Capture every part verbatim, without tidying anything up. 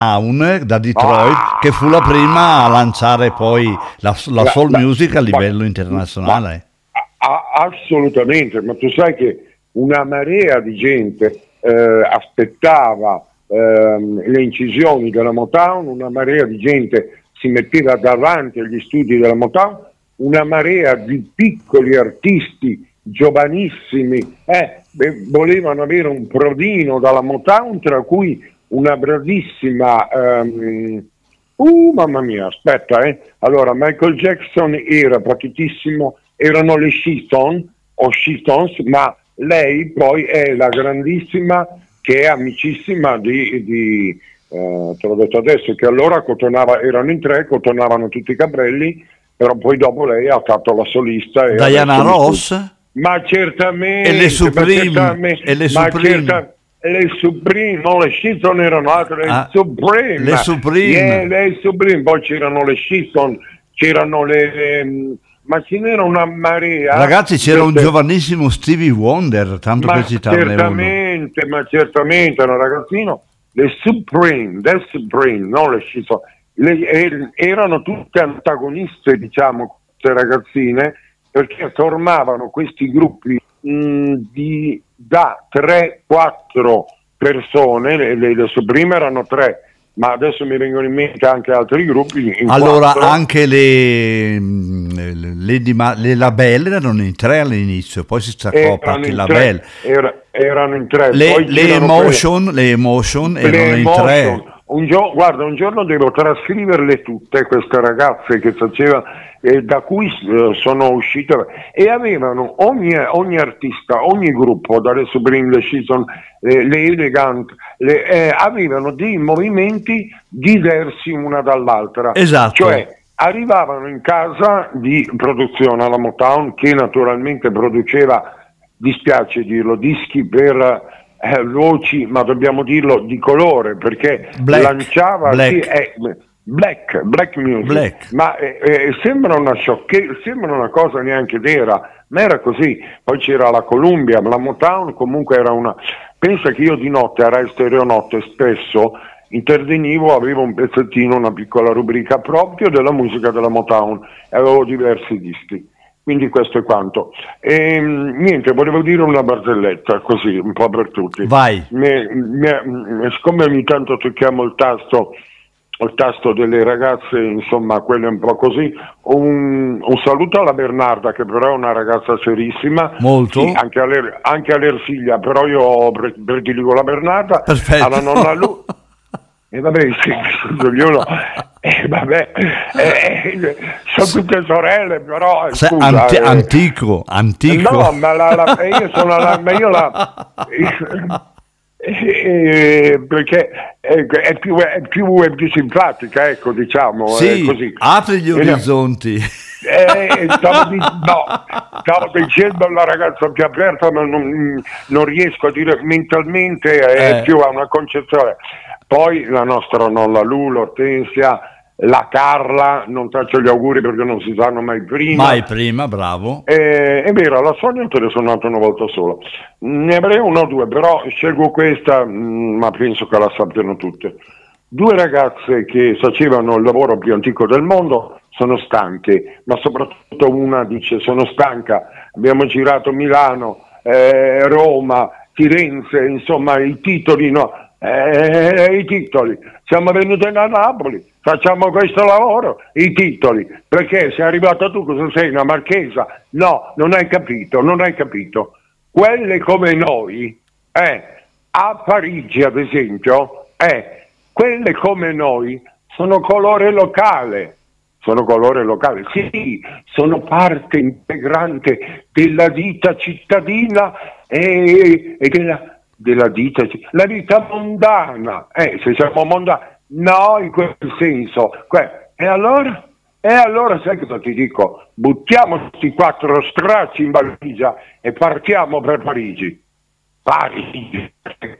Motown da Detroit, Ah, che fu la prima a lanciare poi la, la la- soul la- music a ma- livello ma- internazionale. a- assolutamente, ma tu sai che una marea di gente eh, aspettava ehm, le incisioni della Motown, una marea di gente si metteva davanti agli studi della Motown, una marea di piccoli artisti giovanissimi eh, beh, volevano avere un prodino dalla Motown, tra cui una bravissima ehm, uh mamma mia, aspetta eh allora Michael Jackson era patitissimo, erano le She-Stones o She-Stones, ma lei poi è la grandissima che è amicissima di, di eh, te l'ho detto adesso, che allora cotonava, erano in tre, cotonavano tutti i capelli, però poi dopo lei ha fatto la solista e Diana adesso mi scuso. Ross Ma certamente, e le ma Supreme, certamente, e le ma Supreme. certa- le Supreme, no, le Shitton erano altre, le Ah, Supreme, le Supreme. Yeah, le Supreme, poi c'erano le Shitton, c'erano le, le- ma ce n'era una marea. Ragazzi, c'era un Queste- giovanissimo Stevie Wonder, tanto ma per citarne uno. certamente, ma certamente, era un ragazzino, le Supreme, le Supreme, non le Shitton, le- er- erano tutte antagoniste, diciamo, queste ragazzine, perché formavano questi gruppi mh, di, da tre quattro persone, le, le, le Supreme erano tre, ma adesso mi vengono in mente anche altri gruppi. In Allora, quattro. anche le, mm, le, Lady Ma- le Labelle erano in tre all'inizio, poi si staccò erano Patti in Labelle. tre, era- erano in tre. Le, Poi le c'erano quelle- emotion, le emotion le erano in tre. emotion. Un gio- guarda, un giorno devo trascriverle tutte queste ragazze che faceva, eh, da cui eh, sono uscite, e avevano ogni, ogni artista, ogni gruppo, dalle Supreme, le Season, eh, le Elegant, le, eh, avevano dei movimenti diversi una dall'altra. Esatto. Cioè, arrivavano in casa di produzione alla Motown, che naturalmente produceva, dispiace dirlo, dischi per eh, voci, ma dobbiamo dirlo di colore, perché Black, lanciava black. sì, eh, black, black music, Black. ma eh, eh, sembra una sciocchezza, sembra una cosa neanche vera, ma era così. Poi c'era la Columbia, la Motown comunque era una... Pensa che io di notte a Rai Stereo Notte spesso intervenivo, avevo un pezzettino, una piccola rubrica proprio della musica della Motown, e avevo diversi dischi. Quindi questo è quanto. E, niente, volevo dire una barzelletta così, un po' per tutti. Vai. Mi- mi- siccome ogni tanto tocchiamo il tasto, il tasto delle ragazze, insomma, quelle un po' così, un, un saluto alla Bernarda, che però è una ragazza serissima. Molto. Sì, anche, alle, anche all'Ersilia, però io pre- prediligo la Bernarda. Perfetto. Alla nonna Lu. E vabbè, sì, ognuno, eh, vabbè, eh, eh, sono tutte sorelle, però eh, Se- scusa, anti- eh, antico, antico. no, ma, la, la, eh, io sono la, ma io la, eh, eh, perché eh, è, più, è, più, è più simpatica, ecco, diciamo, Sì, eh, così. apri gli E no- orizzonti. eh, stavo, di- no, stavo dicendo alla ragazza più aperta, ma non, non riesco a dire mentalmente, è Eh. più a una concezione. Poi la nostra nonna Lu, l'Ortensia, la Carla, non faccio gli auguri perché non si sanno mai prima. Mai prima, bravo. Eh, è vero, alla Sonia ho telefonato una volta sola. Ne avrei una o due, però scelgo questa, mh, ma penso che la sappiano tutte. Due ragazze che facevano il lavoro più antico del mondo, sono stanche, ma soprattutto una dice: sono stanca, abbiamo girato Milano, eh, Roma, Firenze, insomma i titoli, no, eh, i titoli, siamo venuti da Napoli, facciamo questo lavoro, i titoli, perché sei arrivata tu, cosa sei, una marchesa? No, non hai capito, non hai capito. Quelle come noi, eh, a Parigi ad esempio, eh, quelle come noi sono colore locale, sono colore locale, sì, sono parte integrante della vita cittadina e, e della, della vita, la vita mondana, eh, se siamo mondani, no, in quel senso, que- e allora? E allora sai cosa ti dico? Buttiamo questi quattro stracci in valigia e partiamo per Parigi. Parigi.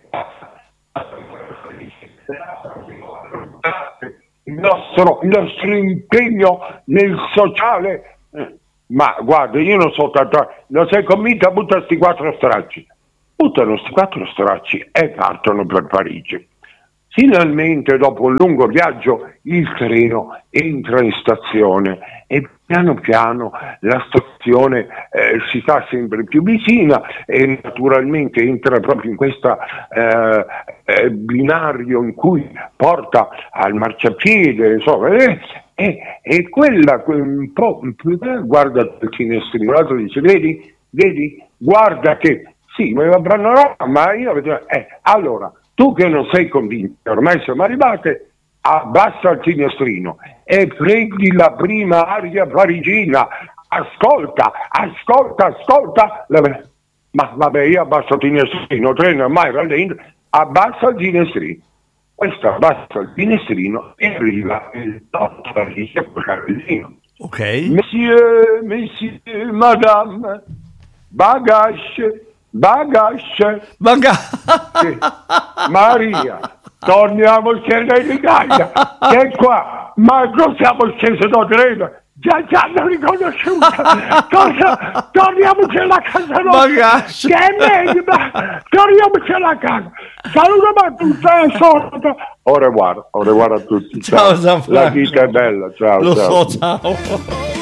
Il nostro, il nostro impegno nel sociale, eh, ma guarda, io non so tanto, non sei convinta, butta questi quattro stracci, buttano questi quattro stracci e partono per Parigi. Finalmente, dopo un lungo viaggio, il treno entra in stazione e piano piano la stazione eh, si fa sempre più vicina e naturalmente entra proprio in questo eh, eh, binario in cui porta al marciapiede, insomma, eh, e, e quella un po' guarda il finestrino, l'altro dice: vedi, vedi, guarda che sì, mi avranno, ma io eh, allora tu che non sei convinto, ormai siamo arrivati, abbassa il finestrino e prendi la prima aria parigina, ascolta, ascolta, ascolta, ma vabbè, io abbasso il finestrino, treno ormai rallenta, abbassa il finestrino, questo abbassa il finestrino e arriva il dottor Parigi col carrellino. Ok. Monsieur, monsieur, madame, bagage, bagage, bagage. Sì. Maria, torniamo scesa in Italia, che qua, ma non siamo scesi da treno, già già non riconosciuta, cosa, torniamoci alla casa nostra, che è meglio, ma torniamoci alla casa, saluto a tutti, è sordo. Au revoir, au revoir a tutti, Ciao, ciao. La vita è bella, ciao. Lo ciao. so, ciao.